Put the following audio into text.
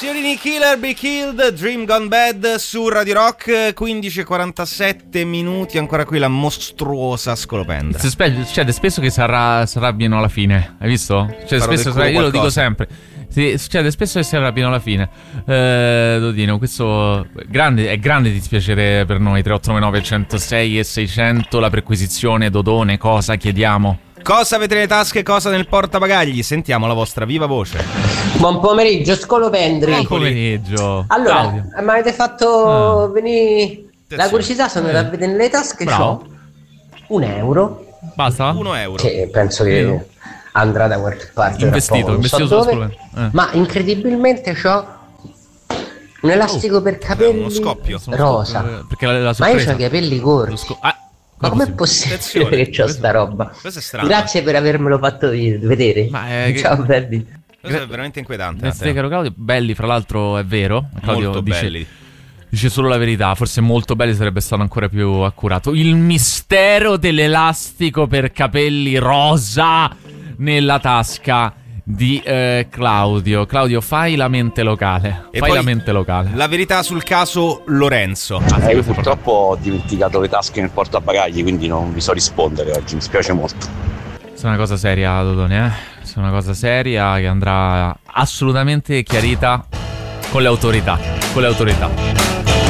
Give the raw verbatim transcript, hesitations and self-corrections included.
Serial Killer Be Killed, Dream Gone Bad su Radio Rock. Quindici e quarantasette minuti, ancora qui la mostruosa scolopendra. Succede spesso che si arra- si arrabbiano alla fine. Hai visto? Cioè, spesso, io lo dico sempre. Sì, succede spesso che si arrabbiano alla fine. eh, Dodino, questo grande, è grande dispiacere per noi. Tre otto nove nove uno zero sei e seicento. La perquisizione, Dodone, cosa chiediamo? Cosa avete nelle tasche, cosa nel portabagagli? Sentiamo la vostra viva voce. Buon pomeriggio, scolopendri. Buon pomeriggio. Allora, Claudio. mi avete fatto Ah. venire la curiosità, sono andato Eh. a vedere nelle tasche, Bravo. c'ho un euro, Basta? Uno euro. che penso che Vero. andrà da qualche parte. Investito, tra poco, non so investito sulla dove, scuola. Eh. ma incredibilmente c'ho un elastico per capelli uno scoppio. Sono rosa. scop- Perché la, la Ma io sorpresa. ho i capelli Lo corti. sco- ah, Ma come com'è possibile? possibile Attenzione, che c'ho questo- sta roba? questo è strano. Grazie per avermelo fatto vedere. Ma è che- Ciao belli. Questo è veramente inquietante. Grazie, Matteo. caro Claudio. Belli, fra l'altro, è vero. Claudio Molto dice, belli. dice solo la verità. Forse molto belli sarebbe stato ancora più accurato. Il mistero dell'elastico per capelli rosa nella tasca di eh, Claudio. Claudio, fai la mente locale. E fai poi la mente locale. La verità sul caso Lorenzo. Ah, sì, Eh, io questo è purtroppo ho dimenticato le tasche nel portabagagli, quindi non vi so rispondere oggi, mi spiace molto. Questa è una cosa seria, Dodone, eh? Questa è una cosa seria che andrà assolutamente chiarita con le autorità. Con le autorità.